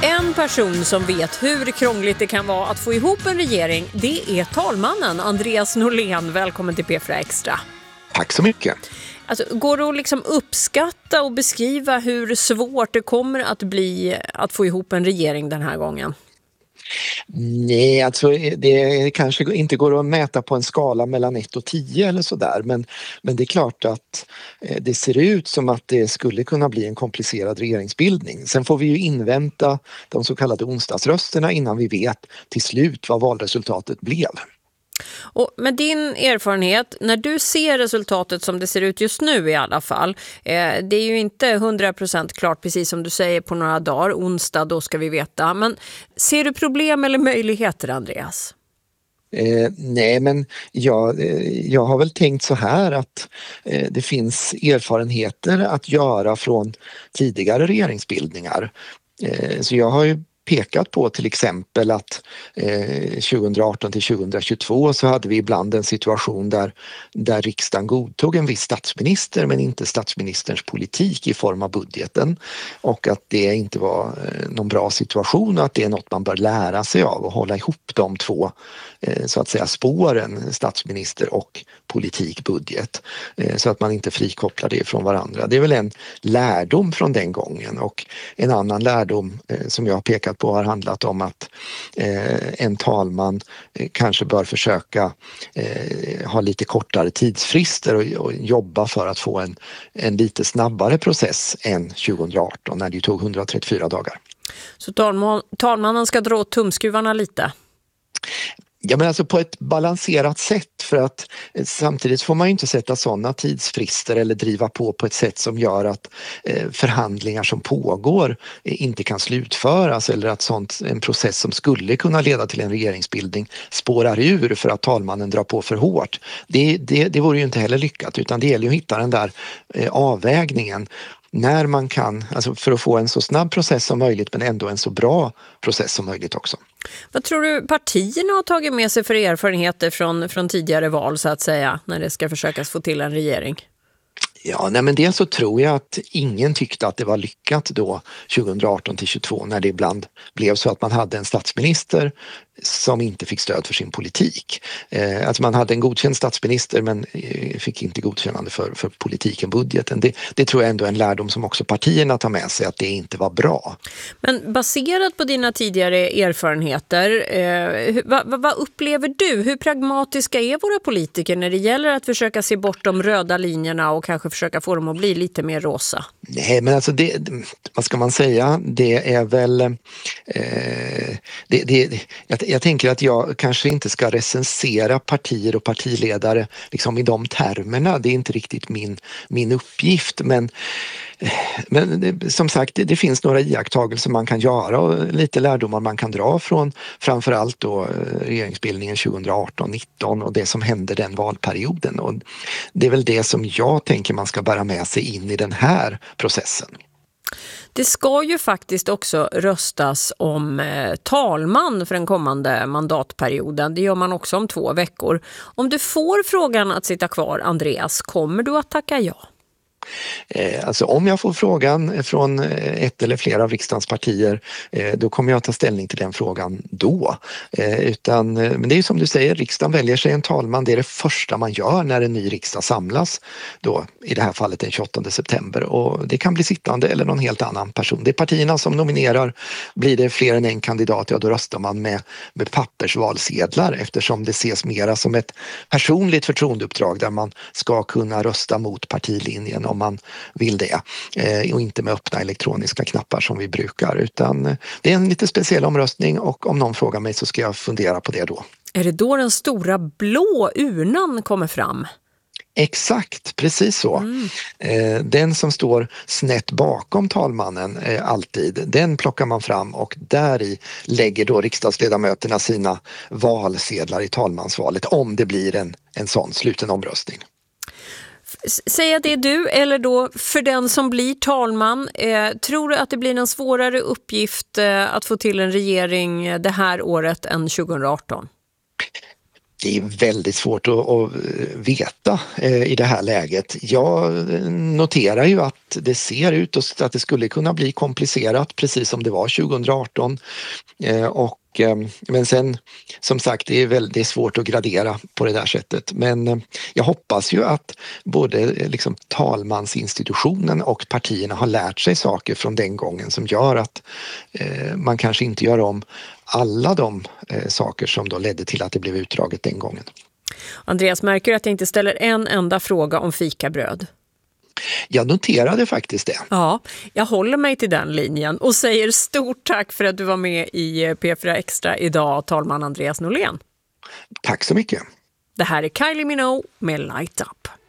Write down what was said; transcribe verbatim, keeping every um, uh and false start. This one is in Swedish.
En person som vet hur krångligt det kan vara att få ihop en regering, det är talmannen Andreas Norlén. Välkommen till P fyra Extra. Tack så mycket. Alltså, går det att liksom uppskatta och beskriva hur svårt det kommer att bli att få ihop en regering den här gången? Nej, alltså det kanske inte går att mäta på en skala mellan ett och tio eller sådär, men, men det är klart att det ser ut som att det skulle kunna bli en komplicerad regeringsbildning. Sen får vi ju invänta de så kallade onsdagsrösterna innan vi vet till slut vad valresultatet blev. Och med din erfarenhet, när du ser resultatet som det ser ut just nu i alla fall, eh, det är ju inte hundra procent klart precis som du säger på några dagar, onsdag då ska vi veta, men ser du problem eller möjligheter, Andreas? Eh, nej, men jag, eh, jag har väl tänkt så här att eh, det finns erfarenheter att göra från tidigare regeringsbildningar. Eh, så jag har ju pekat på till exempel att eh, tjugoarton till tjugohundratjugotvå så hade vi ibland en situation där, där riksdagen godtog en viss statsminister men inte statsministerns politik i form av budgeten, och att det inte var eh, någon bra situation och att det är något man bör lära sig av och hålla ihop de två eh, så att säga spåren, statsminister och politik, budget, eh, så att man inte frikopplar det från varandra. Det är väl en lärdom från den gången, och en annan lärdom eh, som jag har pekat på har handlat om att eh, en talman eh, kanske bör försöka eh, ha lite kortare tidsfrister och, och jobba för att få en, en lite snabbare process än tjugoarton när det tog hundratrettiofyra dagar. Så talman, talmannen ska dra åt tumskruvarna lite? Ja, men alltså på ett balanserat sätt, för att samtidigt får man ju inte sätta sådana tidsfrister eller driva på på ett sätt som gör att eh, förhandlingar som pågår eh, inte kan slutföras, eller att sånt, en process som skulle kunna leda till en regeringsbildning spårar ur för att talmannen drar på för hårt. Det, det, det vore ju inte heller lyckat, utan det gäller ju att hitta den där eh, avvägningen när man kan, alltså för att få en så snabb process som möjligt men ändå en så bra process som möjligt också. Vad tror du partierna har tagit med sig för erfarenheter från, från tidigare val så att säga, när det ska försökas få till en regering? Ja, nej, men dels så tror jag att ingen tyckte att det var lyckat då tjugoarton till tjugotvå när det ibland blev så att man hade en statsminister som inte fick stöd för sin politik. Eh, alltså man hade en godkänd statsminister men eh, fick inte godkännande för, för politiken, budgeten. Det, det tror jag ändå är en lärdom som också partierna tar med sig, att det inte var bra. Men baserat på dina tidigare erfarenheter, eh, vad, vad upplever du? Hur pragmatiska är våra politiker när det gäller att försöka se bort de röda linjerna och kanske försöka få dem att bli lite mer rosa? Nej, men alltså det, vad ska man säga? Det är väl eh, det, det, jag, jag tänker att jag kanske inte ska recensera partier och partiledare liksom i de termerna. Det är inte riktigt min, min uppgift, men Men det, som sagt, det, det finns några iakttagelser man kan göra och lite lärdomar man kan dra från framförallt då regeringsbildningen tjugoarton nitton och det som hände den valperioden. Och det är väl det som jag tänker man ska bära med sig in i den här processen. Det ska ju faktiskt också röstas om eh, talman för den kommande mandatperioden. Det gör man också om två veckor. Om du får frågan att sitta kvar, Andreas, kommer du att tacka ja? Alltså om jag får frågan från ett eller flera av riksdagens partier, då kommer jag ta ställning till den frågan då. Utan, men det är ju som du säger, riksdagen väljer sig en talman. Det är det första man gör när en ny riksdag samlas då, i det här fallet den tjugoåttonde september. Och det kan bli sittande eller någon helt annan person. Det är partierna som nominerar. Blir det fler än en kandidat, ja då röstar man med, med pappersvalsedlar, eftersom det ses mera som ett personligt förtroendeuppdrag där man ska kunna rösta mot partilinjen om man vill det, eh, och inte med öppna elektroniska knappar som vi brukar, utan det är en lite speciell omröstning, och om någon frågar mig så ska jag fundera på det då. Är det då den stora blå urnan kommer fram? Exakt, precis så. Mm. Eh, den som står snett bakom talmannen eh, alltid, den plockar man fram, och där i lägger då riksdagsledamöterna sina valsedlar i talmansvalet om det blir en, en sån sluten omröstning. Säg att det är du, eller då för den som blir talman, eh, tror du att det blir en svårare uppgift eh, att få till en regering det här året än tjugoarton? Det är väldigt svårt att, att veta eh, i det här läget. Jag noterar ju att det ser ut att det skulle kunna bli komplicerat precis som det var tjugohundraarton. Eh, och, eh, men sen som sagt det är väldigt svårt att gradera på det där sättet. Men eh, jag hoppas ju att både eh, liksom, talmansinstitutionen och partierna har lärt sig saker från den gången som gör att eh, man kanske inte gör om alla de eh, saker som då ledde till att det blev utdraget den gången. Andreas, märker att jag inte ställer en enda fråga om fikabröd? Jag noterade faktiskt det. Ja, jag håller mig till den linjen och säger stort tack för att du var med i P fyra Extra idag, talman Andreas Norlén. Tack så mycket. Det här är Kylie Minogue med Light Up.